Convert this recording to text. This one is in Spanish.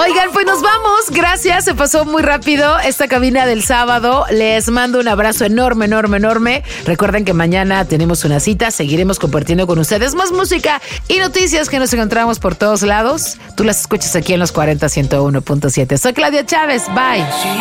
Oigan, pues nos vamos. Gracias, se pasó muy rápido esta cabina del sábado. Les mando un abrazo enorme, enorme, enorme. Recuerden que mañana tenemos una cita. Seguiremos compartiendo con ustedes más música y noticias que nos encontramos por todos lados. Tú las escuchas aquí en los 40 101.7. Soy Claudia Chávez. Bye.